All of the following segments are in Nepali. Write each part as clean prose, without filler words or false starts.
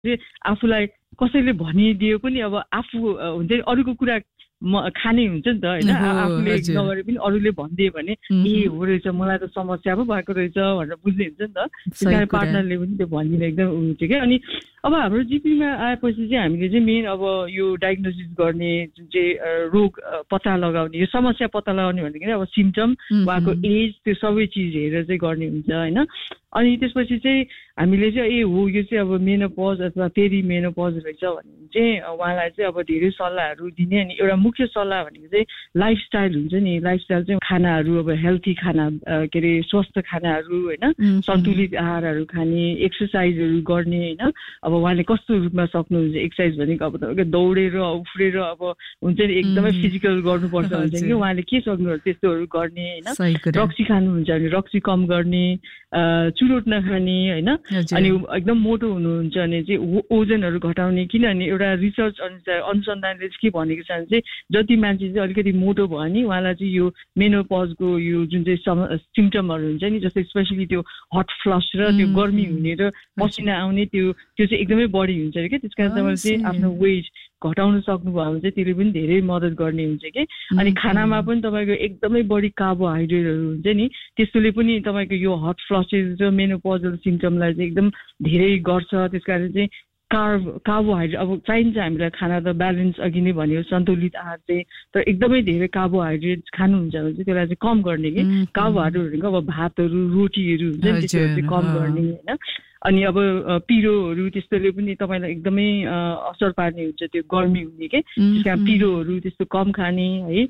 चाहिँ आफूलाई कसैले भनिदियो पनि अब आफू हुन्छ अरूको कुरा खाने हुन्छ नि त हैन आफूले नगरे पनि अरूले भनिदियो भने ए हो रहेछ मलाई त समस्या पो भएको रहेछ भनेर बुझ्ने हुन्छ नि त त्यसकारण पार्टनरले पनि त्यो भनिदिन एकदम हुन्छ के अनि अब हाम्रो जीपीमा आएपछि चाहिँ हामीले चाहिँ मेन अब यो डायग्नोसिस गर्ने जुन चाहिँ रोग पत्ता लगाउने यो समस्या पत्ता लगाउने भनेको अब सिम्पटम उहाँको एज त्यो सबै चिज हेरेर चाहिँ गर्ने हुन्छ हैन अनि त्यसपछि चाहिँ हामीले चाहिँ ए हो यो चाहिँ अब मेनोपज अथवा पेरिमेनोपज रहेछ भने चाहिँ उहाँलाई चाहिँ अब धेरै सल्लाहहरू दिने अनि एउटा मुख्य सल्लाह भनेको चाहिँ लाइफस्टाइल हुन्छ नि लाइफस्टाइल चाहिँ खानाहरू अब हेल्थी खाना के अरे स्वस्थ खानाहरू हैन सन्तुलित आहारहरू खाने एक्सर्साइजहरू गर्ने हैन अब उहाँले कस्तो रूपमा सक्नुहुन्छ एक्सर्साइज भनेको अब तपाईँको दौडेर उफ्रेर अब हुन्छ नि एकदमै फिजिकल गर्नुपर्छ भन्छ कि उहाँले के सक्नुहुन्छ त्यस्तोहरू गर्ने हैन रक्सी खानुहुन्छ भने रक्सी कम गर्ने चुरोट नखाने हैन अनि एकदम मोटो हुनुहुन्छ भने चाहिँ ओजनहरू घटाउने किनभने एउटा रिसर्च अनुसन्धानले के भनेको छ भने चाहिँ जति मान्छे चाहिँ अलिकति मोटो भयो नि उहाँलाई चाहिँ यो मेनोपजको यो जुन चाहिँ सिम्पटमहरू हुन्छ नि जस्तै स्पेसली त्यो हट फ्लस र त्यो गर्मी हुने र पसिना आउने त्यो चाहिँ एकदमै बढी हुन्छ क्या त्यसकारण तपाईँले चाहिँ आफ्नो वेट घटाउन सक्नुभयो भने चाहिँ त्यसले पनि धेरै मद्दत गर्ने हुन्छ कि अनि खानामा पनि तपाईँको एकदमै बढी कार्बोहाइड्रेटहरू हुन्छ नि त्यस्तोले पनि तपाईँको यो हट फ्लसेस र मेनोपजल सिम्पटमलाई चाहिँ एकदम धेरै गर्छ त्यसकारण चाहिँ कार्बोहाइड्रेट अब चाहिन्छ हामीलाई खाना त ब्यालेन्स अघि नै भन्यो सन्तुलित आहार चाहिँ तर एकदमै धेरै कार्बोहाइड्रेट खानुहुन्छ भने चाहिँ त्यसलाई चाहिँ कम गर्ने कि कार्बोहाइड्रेट भनेको अब भातहरू रोटीहरू हुन्छ नि त्यसहरू चाहिँ कम गर्ने होइन अनि अब पिरोहरू त्यस्तोले पनि तपाईँलाई एकदमै असर पार्ने हुन्छ त्यो गर्मी हुने के त्यस कारण पिरोहरू त्यस्तो कम खाने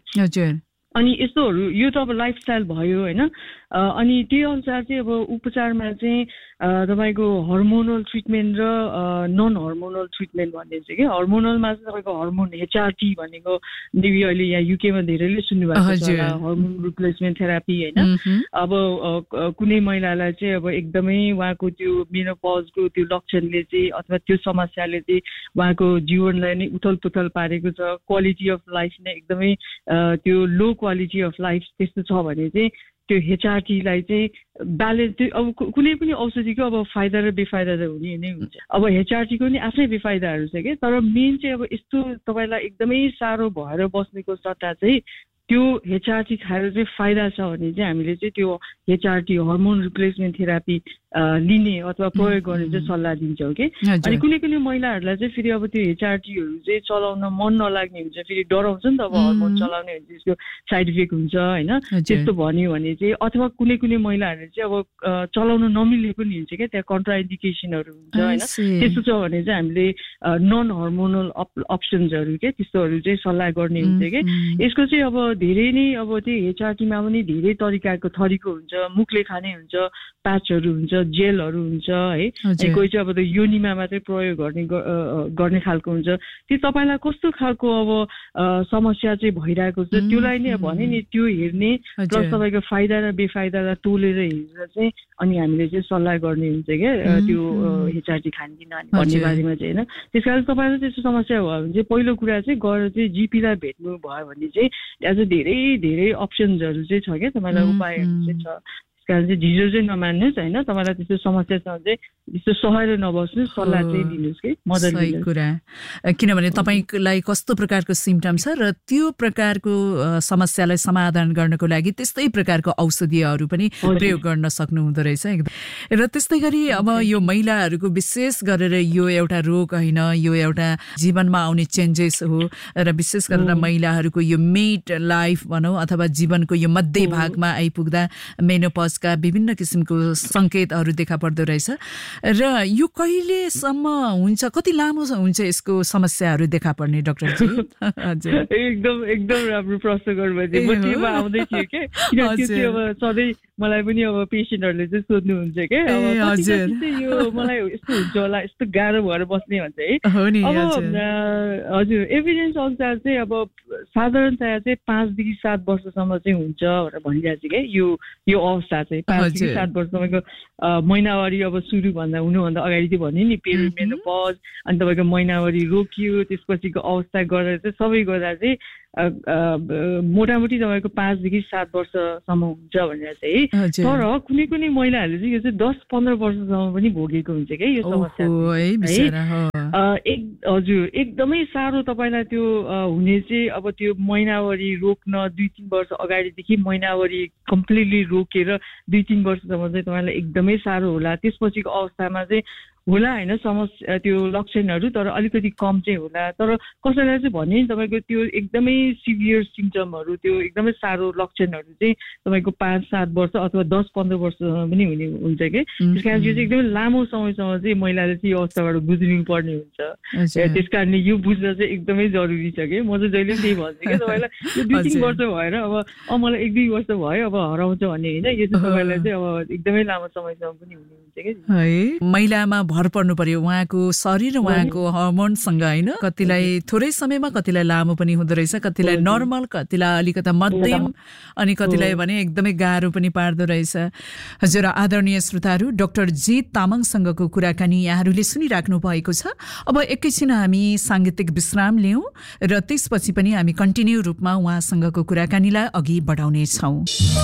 है अनि यस्तोहरू यो त अब लाइफस्टाइल भयो होइन अनि त्यही अनुसार चाहिँ अब उपचारमा चाहिँ तपाईँको हर्मोनल ट्रिटमेन्ट र नन हर्मोनल ट्रिटमेन्ट भन्ने चाहिँ के हर्मोनलमा चाहिँ तपाईँको हर्मोन एचआरटी भनेको मेबी अहिले यहाँ युकेमा धेरैले सुन्नुभएको छ हर्मोन रिप्लेसमेन्ट थेरापी होइन अब कुनै महिलालाई चाहिँ अब एकदमै उहाँको त्यो मेनोपजको त्यो लक्षणले चाहिँ अथवा त्यो समस्याले चाहिँ उहाँको जीवनलाई नै उथल पुथल पारेको छ क्वालिटी अफ लाइफ नै एकदमै त्यो लो क्वालिटी अफ लाइफ त्यस्तो छ भने चाहिँ त्यो एचआरटीलाई चाहिँ ब्यालेन्स त्यो अब कुनै पनि औषधिको अब फाइदा र बेफाइदा त हुने नै हुन्छ अब एचआरटीको नि आफ्नै बेफाइदाहरू छ कि तर मेन चाहिँ अब यस्तो तपाईँलाई एकदमै साह्रो भएर बस्नेको सट्टा चाहिँ त्यो एचआरटी खाएर चाहिँ फाइदा छ भने चाहिँ हामीले चाहिँ त्यो एचआरटी हर्मोन रिप्लेसमेन्ट थेरापी लिने अथवा प्रयोग गर्ने चाहिँ सल्लाह दिन्छौँ कि अनि कुनै कुनै महिलाहरूलाई चाहिँ फेरि अब त्यो एचआरटीहरू चाहिँ चलाउन मन नलाग्ने हुन्छ फेरि डराउँछ नि त अब हर्मोन चलाउने भने त्यसको साइड इफेक्ट हुन्छ होइन त्यस्तो भन्यो भने चाहिँ अथवा कुनै कुनै महिलाहरूले चाहिँ अब चलाउन नमिल्ने पनि हुन्छ क्या त्यहाँ कन्ट्राइन्डिकेसनहरू हुन्छ होइन त्यस्तो छ भने चाहिँ हामीले नन हर्मोनल अप्सन्सहरू के त्यस्तोहरू चाहिँ सल्लाह गर्ने हुन्छ कि यसको चाहिँ अब धेरै नै अब त्यो एचआरटीमा पनि धेरै तरिकाको थरीको हुन्छ मुखले खाने हुन्छ प्याचहरू हुन्छ जेलहरू हुन्छ है कोही चाहिँ अब त्यो योनिमा मात्रै प्रयोग गर्ने खालको हुन्छ त्यो तपाईँलाई कस्तो खालको अब समस्या चाहिँ भइरहेको छ त्योलाई नै भने नि त्यो हेर्ने प्लस तपाईँको फाइदा र बेफाइदालाई तोलेर हेरेर चाहिँ अनि हामीले चाहिँ सल्लाह गर्ने हुन्छ क्या त्यो एचआरटी खाने कि नखाने भन्ने बारेमा चाहिँ होइन त्यस कारण तपाईँलाई त्यस्तो समस्या भयो भने चाहिँ पहिलो कुरा चाहिँ गएर चाहिँ जिपीलाई भेट्नु भयो भने चाहिँ त्यहाँ चाहिँ धेरै धेरै अप्सन्सहरू चाहिँ छ क्या तपाईँलाई उपायहरू चाहिँ छ कारण चाहिँ झिझो चाहिँ नमान्नुहोस् होइन तपाईँलाई त्यस्तो समस्या छ भने चाहिँ त्यस्तो सहेर नबस्नुहोस् सल्लाह चाहिँ दिनुहोस् कि मद्दत दिनुहोस् कुरा किनभने तपाईँलाई कस्तो प्रकारको सिम्पटम छ र त्यो प्रकारको समस्यालाई समाधान गर्नको लागि त्यस्तै प्रकारको औषधिहरू पनि प्रयोग गर्न सक्नुहुँदो रहेछ र त्यस्तै गरी अब यो महिलाहरूको विशेष गरेर यो एउटा रोग होइन यो एउटा जीवनमा आउने चेन्जेस हो र विशेष गरेर महिलाहरूको यो मिड लाइफ भनौँ अथवा जीवनको यो मध्य भागमा आइपुग्दा मेनोपज का विभिन्न किसिमको संकेतहरू देखा पर्दो रहेछ र यो कहिलेसम्म हुन्छ कति लामो हुन्छ यसको समस्याहरू देखा पर्ने डाक्टरजी हजुर एकदम राम्रो प्रश्न गर्नुभयो म टिममा आउँदै थियो के किनकि अब सधैँ मलाई पनि अब पेशेन्टहरूले चाहिँ सोध्नुहुन्छ के अब यो मलाई यस्तो हुन्छ होला यस्तो गाह्रो भएर बस्ने भन्छ है अब हजुर एभिडेन्स अनुसार चाहिँ अब साधारणतया चाहिँ 5 देखि 7 वर्षसम्म चाहिँ हुन्छ भनेर भनिरहेको छ कि यो अवस्था चाहिँ 5 देखि 7 वर्ष तपाईँको महिनावारी अब हुनुभन्दा अगाडि चाहिँ भन्यो नि पेरिमेनोपज अनि तपाईँको महिनावारी रोकियो त्यसपछिको अवस्था गरेर चाहिँ सबै गर्दा चाहिँ मोटामोटी तपाईँको 5 देखि 7 वर्षसम्म हुन्छ भनेर चाहिँ, तर कुनै कुनै महिलाहरूले चाहिँ यो चाहिँ 10-15 वर्षसम्म पनि भोगेको हुन्छ क्या यो समस्या। हजुर, एकदमै साह्रो तपाईँलाई त्यो हुने चाहिँ अब त्यो महिनावारी रोक्न 2-3 वर्ष अगाडिदेखि महिनावारी कम्प्लिटली रोकेर 2-3 वर्षसम्म चाहिँ तपाईँलाई एकदमै साह्रो होला। त्यसपछिको अवस्थामा चाहिँ होला होइन समस्या त्यो लक्षणहरू, तर अलिकति कम चाहिँ होला। तर कसैलाई चाहिँ भने तपाईँको त्यो एकदमै सिभियर सिम्टमहरू, त्यो एकदमै साह्रो लक्षणहरू चाहिँ तपाईँको 5-7 वर्ष अथवा 10-15 वर्षसम्म पनि हुने हुन्छ कि। त्यस कारण यो चाहिँ एकदमै लामो समयसम्म चाहिँ महिलाले चाहिँ यो अवस्थाबाट गुज्रिनु पर्ने हुन्छ। त्यस कारणले यो बुझ्न चाहिँ एकदमै जरुरी छ कि। म चाहिँ जहिले त्यही भन्छु कि तपाईँलाई यो 2-3 वर्ष भएर अब मलाई 1-2 वर्ष भयो अब हराउँछ भन्ने होइन, यो चाहिँ तपाईँलाई चाहिँ अब एकदमै लामो समयसम्म पनि हुने हुन्छ कि। महिलामा भर पर्नु पर्यो उहाँको शरीर र उहाँको हर्मोनसँग होइन। कतिलाई थोरै समयमा, कतिलाई लामो पनि हुँदो रहेछ, कतिलाई नर्मल, कतिलाई अलिकता मध्यम, अनि कतिलाई भने एकदमै गाह्रो पनि पार्दो रहेछ। हजुर, आदरणीय श्रोताहरू, डाक्टर जीत तामाङसँगको कुराकानी यहाँहरूले सुनिराख्नु भएको छ। अब एकैछिन हामी साङ्गीतिक विश्राम लियौँ र त्यसपछि पनि हामी कन्टिन्यू रूपमा उहाँसँगको कुराकानीलाई अघि बढाउनेछौँ।